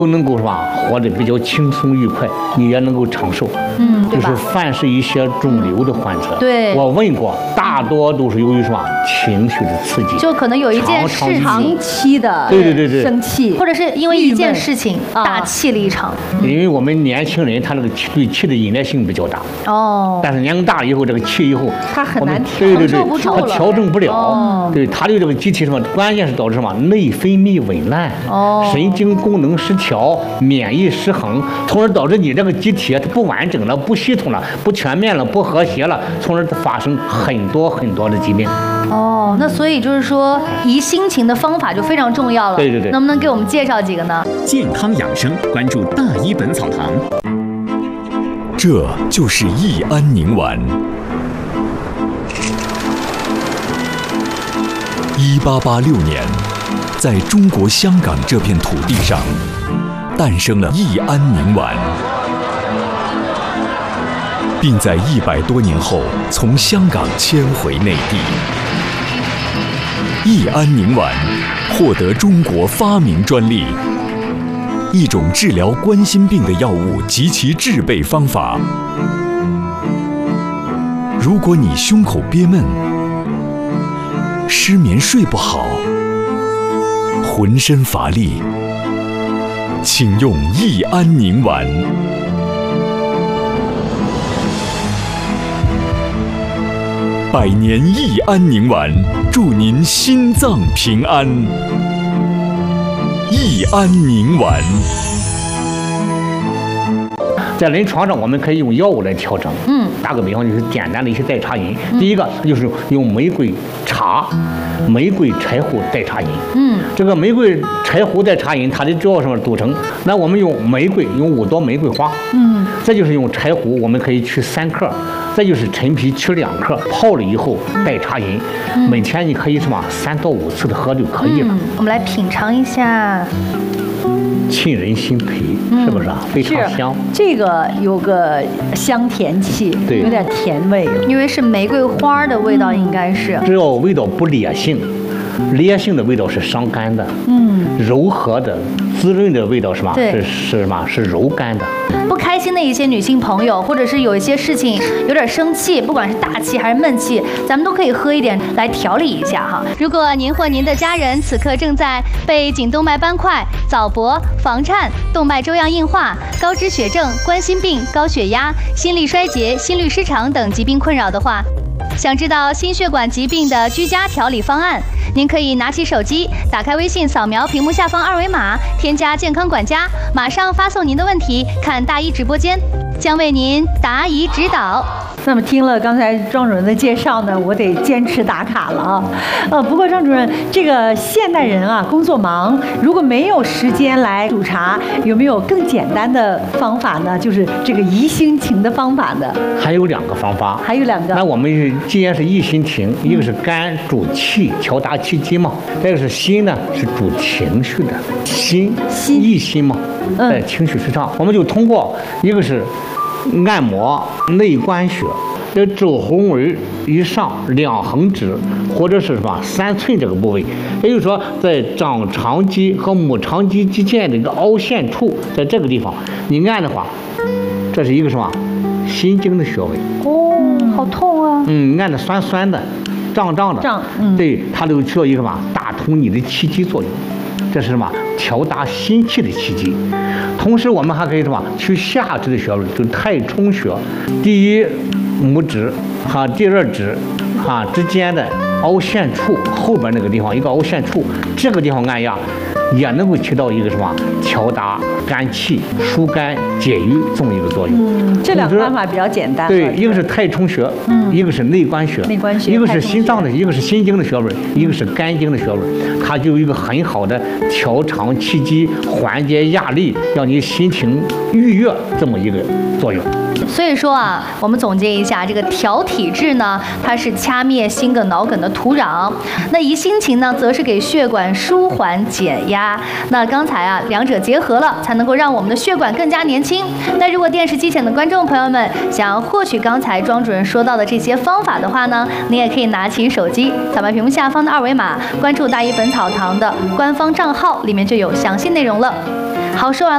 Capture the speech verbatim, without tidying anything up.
都能够是吧，活得比较轻松愉快，你也能够长寿。 嗯，对吧？ 就是凡是一些肿瘤的患者， 对， 我问过，大多都是由于什么情绪的刺激， 就可能有一件事情长期的对对对对生气， 或者是因为一件事情大气了一场。 因为我们年轻人他那个气对气的忍耐性比较大， 哦， 但是年龄大了以后，这个气以后他很难调对对对， 不住了， 他调整不了。 哦， 对，他对这个机体什么，关键是导致什么内分泌紊乱， 哦， 神经功能失调，免疫失衡，从而导致你这个机体它不完整了、不系统了、不全面了、不和谐了，从而发生很多很多的疾病。 哦，那所以就是说，宜心情的方法就非常重要了。 对对对， 能不能给我们介绍几个呢？ 健康养生，关注大医本草堂。 这就是益安宁丸。一八八六年，在中国香港这片土地上，诞生了益安宁丸，并在一百多年后从香港迁回内地。益安宁丸获得中国发明专利，一种治疗冠心病的药物及其制备方法。如果你胸口憋闷、失眠睡不好、浑身乏力，请用益安宁丸。百年益安宁丸，祝您心脏平安。益安宁丸。 在临床上，我们可以用药物来调整。 嗯， 打个比方，就是简单的一些代茶饮。嗯、第一个就是用玫瑰茶、玫瑰柴胡代茶饮。 嗯， 这个玫瑰柴胡代茶饮，它的主要什么组成？那我们用玫瑰，用五朵玫瑰花。 嗯， 再就是用柴胡，我们可以取三克。再就是陈皮取两克，泡了以后代茶饮。嗯、每天你可以什么三到五次的喝就可以了。 嗯、我们来品尝一下。 沁人心脾，是不是啊？非常香。 这个有个香甜气， 对， 有点甜味。 因为是玫瑰花的味道，应该是。 只要味道不烈性，烈性的味道是伤肝的。嗯。柔和的、滋润的味道是吧？是是什么？是柔肝的。 不开心的一些女性朋友，或者是有一些事情有点生气，不管是大气还是闷气，咱们都可以喝一点来调理一下哈。如果您或您的家人此刻正在被颈动脉斑块、早搏、房颤、动脉粥样硬化、高脂血症、冠心病、高血压、心力衰竭、心律失常等疾病困扰的话，想知道心血管疾病的居家调理方案，您可以拿起手机，打开微信，扫描屏幕下方二维码，添加健康管家，马上发送您的问题，看大医直播间，将为您答疑指导。 那么听了刚才庄主任的介绍呢，我得坚持打卡了啊。呃，不过张主任，这个现代人啊，工作忙，如果没有时间来煮茶，有没有更简单的方法呢？就是这个宜心情的方法呢？ 还有两个方法。 还有两个。 那我们既然是宜心情，一个是肝主气，调达气机嘛；再一个是心呢，是主情绪的，心心宜心嘛，在情绪之上，我们就通过一个是按摩内关穴，这肘后围以上两横指或者是什么三寸这个部位，也就是说在掌长肌和拇长肌肌腱的一个凹陷处，在这个地方你按的话，这是一个什么心经的穴位。 哦，好痛啊！ 嗯，按的酸酸的、胀胀的， 胀，嗯， 对，它都起到一个什么打通你的气机作用。这是什么？调达心气的气机。同时，我们还可以什么？去下肢的穴位，就是太冲穴，第一拇指和第二指啊之间的凹陷处后边那个地方一个凹陷处，这个地方按压也能够起到一个什么调达肝气、疏肝解郁这么一个作用。 嗯，这两个方法比较简单。 对，一个是太冲穴，嗯，一个是内关穴， 内关穴， 一个是心脏的，一个是心经的穴位，一个是肝经的穴位，它就有一个很好的调长气机、缓解压力，让你心情愉悦这么一个作用。 所以说啊，我们总结一下，这个调体质呢，它是掐灭心梗、脑梗的土壤；那宜心情呢，则是给血管舒缓减压。那刚才啊，两者结合了，才能够让我们的血管更加年轻。那如果电视机前的观众朋友们想要获取刚才庄主任说到的这些方法的话呢，你也可以拿起手机，扫描屏幕下方的二维码，关注大医本草堂的官方账号，里面就有详细内容了。好，说完了。